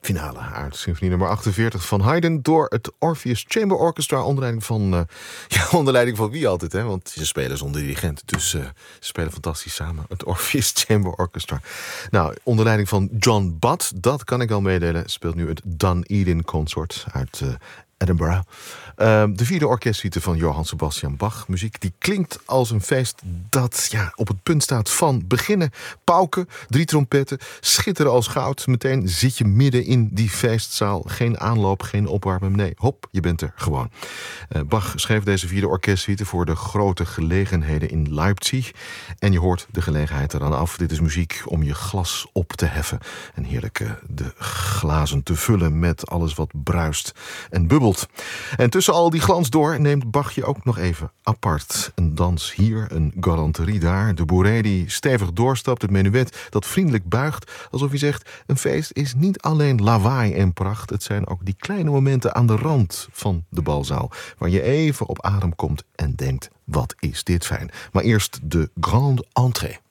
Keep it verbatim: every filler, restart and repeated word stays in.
Finale uit symfonie nummer achtenveertig van Haydn door het Orpheus Chamber Orchestra onder leiding van, uh, ja, onder leiding van wie altijd, hè? Want ze spelen zonder dirigent, dus uh, ze spelen fantastisch samen. Het Orpheus Chamber Orchestra. Nou, onder leiding van John Butt, dat kan ik al meedelen, speelt nu het Dunedin Consort uit uh, Edinburgh. Uh, de vierde orkestsuite van Johann Sebastian Bach. Muziek die klinkt als een feest dat ja, op het punt staat van beginnen. Pauken, drie trompetten, schitteren als goud. Meteen zit je midden in die feestzaal. Geen aanloop, geen opwarmen. Nee, hop, je bent er gewoon. Uh, Bach schreef deze vierde orkestsuite voor de grote gelegenheden in Leipzig. En je hoort de gelegenheid eraan af. Dit is muziek om je glas op te heffen. En heerlijk uh, de glazen te vullen met alles wat bruist en bubbelt. En tussen al die glans door neemt Bach je ook nog even apart. Een dans hier, een galanterie daar. De bourrée die stevig doorstapt. Het menuet dat vriendelijk buigt. Alsof hij zegt, een feest is niet alleen lawaai en pracht. Het zijn ook die kleine momenten aan de rand van de balzaal. Waar je even op adem komt en denkt, wat is dit fijn. Maar eerst de grande entrée.